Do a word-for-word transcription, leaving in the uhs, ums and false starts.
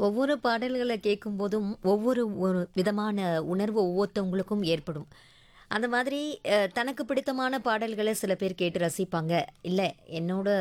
ஒவ்வொரு பாடல்கள கேட்கும்போதும், ஒவ்வொரு ஒரு விதமான உணர்வு ஒவ்வொருத்தவங்களுக்கும் ஏற்படும். அந்த மாதிரி அ தனக்கு பிடித்தமான பாடல்கள சில பேர் கேட்டு ரசிப்பாங்க. இல்ல என்னோட